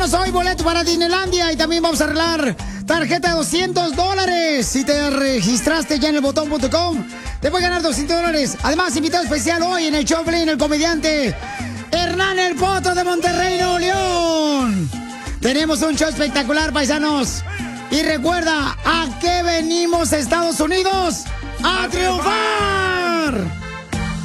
Llámanos hoy, boleto para Disneylandia. Y también vamos a arreglar tarjeta de $200. Si te registraste ya en elbotón.com, te puedes ganar $200. Además, invitado especial hoy en el show, el comediante Hernán El Potro de Monterrey, Nuevo León. Tenemos un show espectacular, paisanos. Y recuerda, ¿a qué venimos, Estados Unidos? ¡A triunfar!